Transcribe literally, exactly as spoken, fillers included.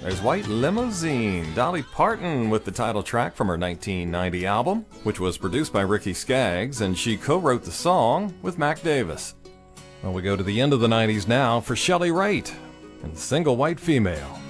There's White Limousine, Dolly Parton with the title track from her nineteen ninety album, which was produced by Ricky Skaggs, and she co-wrote the song with Mac Davis. Well, we go to the end of the nineties now for Shelley Wright and Single White Female.